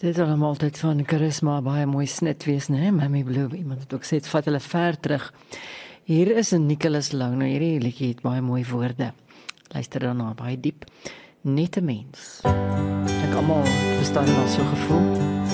Dit is allemaal altyd van charisma, baie mooi snit wees, né? Mammy Blue, iemand het ook sê, het vat hulle ver terug. Hier is 'n Nicholas Long, nou hierdie liedjie het baie mooi woorde. Luister daarna, baie diep. Net 'n mens. Ek almal verstaan al so gevoel.